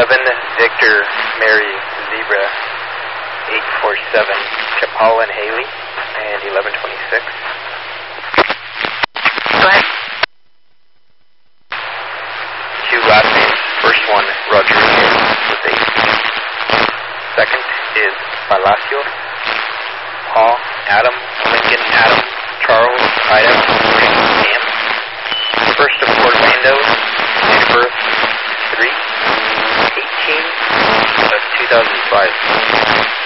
Victor Mary Zebra 847 Chapal and Haley and 1126. Go ahead. Two last names. First one, Rodriguez with 18. Second is Palacio, Paul, Adam, Lincoln, Adam, Charles, Ida, Spring, Sam. First of Orlando, date of birth 3/18/2005.